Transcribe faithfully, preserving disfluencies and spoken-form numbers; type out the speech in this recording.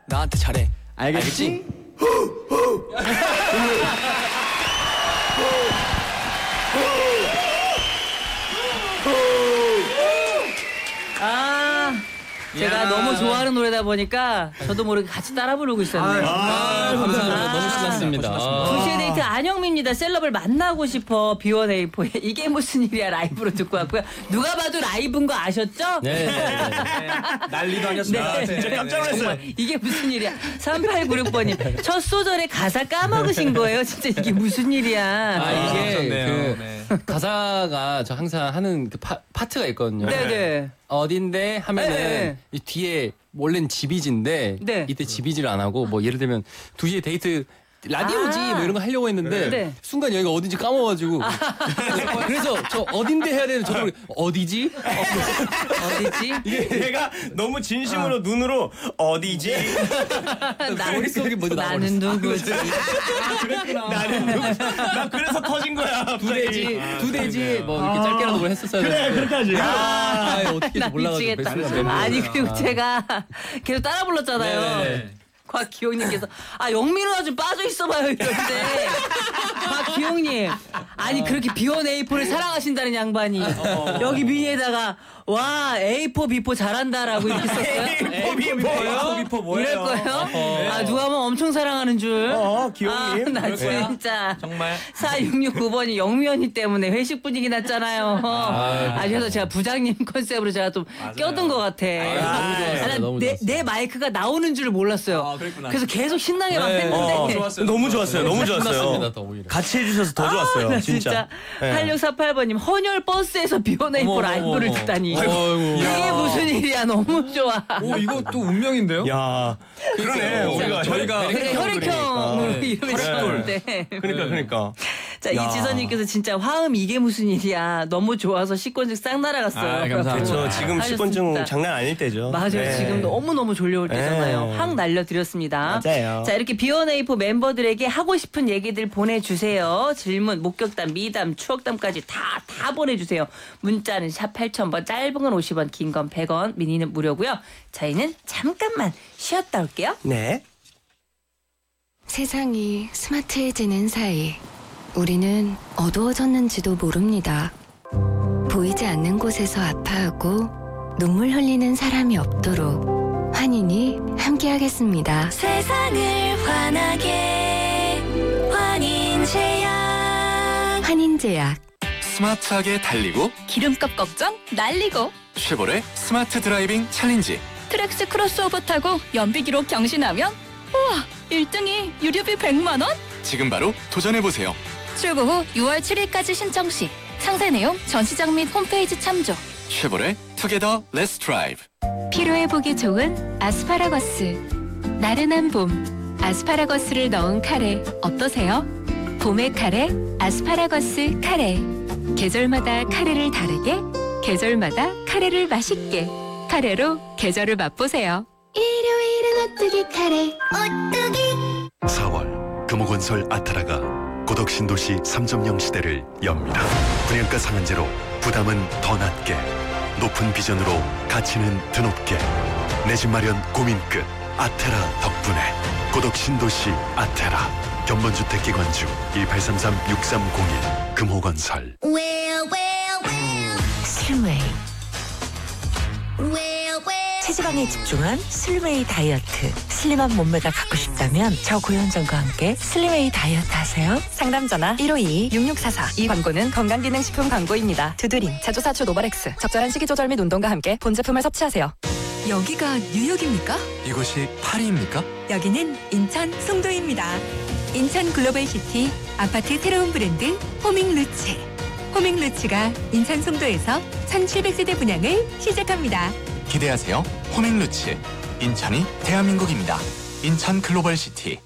나한테 잘해. 알겠지? 아, 제가 야. 너무 좋아하는 노래다 보니까 저도 모르게 같이 따라 부르고 있었네요. 아, 감사합니다. 너무 신났습니다. 두 시의 데이트 안영미입니다. 셀럽을 만나고 싶어 비원에이포의 이게 무슨 일이야 라이브로 듣고 왔고요. 누가 봐도 라이브인 거 아셨죠? 네. 난리도 아니었습니다. 네. 진짜 깜짝 놀랐어요. 정말 이게 무슨 일이야. 삼팔구육 번님 첫 소절에 가사 까먹으신 거예요. 진짜 이게 무슨 일이야. 아, 이게 좋네요. 그 네. 가사가 저 항상 하는 그 파, 파트가 있거든요. 네네. 어딘데 하면은 네. 이 뒤에 원래는 지비지인데 네. 이때 지비지를 안 하고 뭐 예를 들면 두 시에 데이트 라디오지 아. 뭐 이런 거 하려고 했는데 네. 순간 여기가 어딘지 까먹어가지고 그래서 저 어딘데 해야 되는 저도 모르게 어디지? 어디지? 얘가 너무 진심으로 눈으로 어디지? 나, 머릿속에 먼저 나는 누구지? 나는 누구? 나 그래서 터진 거야. 두 대지 두 대지 뭐 이렇게 짧게라도 뭘 했었어야 그래 되는데 그렇게 하지. 아, 아, 어떻게 나 몰라가지고 미치겠다. 몇 순간 아니 멤버가. 그리고 제가 계속 따라 불렀잖아요. 네. 곽기용님께서 아 영미 누나 좀 빠져 있어봐요 이러는데 곽기용님 아니 그렇게 비원 에이포를 사랑하신다는 양반이 여기 미니에다가 와 에이포 비포 잘한다라고 이렇게 썼어요? 에이포 비포요? 비포 뭐예요? 이럴 거예요? 아 누가 보면 엄청 사랑하는 줄. 어, 기용님. 아, 나 그럴 거야. 진짜. 정말. 사육육구 번이 영미 언니 때문에 회식 분위기 났잖아요. 아, 그래서 제가 부장님 컨셉으로 제가 좀 껴든 것 같아. 너무 좋았어요. 아, 난 너무 내, 좋았어요. 내 마이크가 나오는 줄 몰랐어요. 아, 그랬구나. 그래서 계속 신나게 막 네. 했는데. 어, 너무 좋았어요. 너무 좋았어요. 신났습니다, 더 오히려. 같이 해주셔서 더 좋았어요. 나 진짜. 진짜 네. 팔육사팔 번님 헌혈 버스에서 비원에이포 어머, 라이브를 어머, 듣다니. 어머. 이게 무슨 일이야 너무 좋아. 오 이거 또 운명인데요? 야, 그러네. 우리가 저희가 그래 혈액형으로 네. 이름을 지었는데. 그러니까 그러니까. 자 야. 이지선님께서 진짜 화음 이게 무슨 일이야. 너무 좋아서 식곤증 싹 날아갔어요. 아, 감사합니다. 그렇죠. 지금 식곤증 하셨습니다. 장난 아닐 때죠. 맞아요. 네. 지금 너무너무 졸려올 때잖아요. 네. 확 날려드렸습니다. 맞아요. 자 이렇게 비원에이포 멤버들에게 하고 싶은 얘기들 보내주세요. 질문, 목격담, 미담, 추억담까지 다 다 보내주세요. 문자는 샵 팔천 번, 짧은 건 오십 원, 긴 건 백 원, 미니는 무료고요. 저희는 잠깐만 쉬었다 올게요. 네. 세상이 스마트해지는 사이 우리는 어두워졌는지도 모릅니다. 보이지 않는 곳에서 아파하고 눈물 흘리는 사람이 없도록 환인이 함께하겠습니다. 세상을 환하게 환인제약 환인제약 스마트하게 달리고 기름값 걱정 날리고 쉐보레 스마트 드라이빙 챌린지. 트랙스 크로스오버 타고 연비기로 경신하면 우와 일 등이 유류비 백만 원? 지금 바로 도전해보세요. 출고 후 유월 칠일까지 신청 시 상세 내용 전시장 및 홈페이지 참조. 쉐보레 투게더 렛츠 드라이브. 피로회복이 좋은 아스파라거스 나른한 봄 아스파라거스를 넣은 카레 어떠세요? 봄의 카레 아스파라거스 카레 계절마다 카레를 다르게 계절마다 카레를 맛있게 카레로 계절을 맛보세요. 일요일은 오뚜기 카레 오뚜기 사월 금호건설 아타라가 고덕신도시 삼 점 영 시대를 엽니다. 분양가 상한제로 부담은 더 낮게 높은 비전으로 가치는 드높게 내 집 마련 고민 끝 아테라 덕분에 고덕신도시 아테라 견본주택 기관주 일팔삼삼 육삼공일 금호건설. 슬웨이 체지방에 집중한 슬웨이 다이어트 슬림한 몸매가 갖고 싶다면 저고현정과 함께 슬림웨이 다이어트 하세요. 상담 전화 일오이 육육사사. 이 광고는 건강기능식품 광고입니다. 두드림 제조사초 노바렉스 적절한 식이조절 및 운동과 함께 본 제품을 섭취하세요. 여기가 뉴욕입니까? 이곳이 파리입니까? 여기는 인천 송도입니다. 인천 글로벌시티 아파트 새로운 브랜드 호밍루츠 호밍루츠가 인천 송도에서 천칠백 세대 분양을 시작합니다. 기대하세요. 호밍루츠. 인천이 대한민국입니다. 인천 글로벌 시티.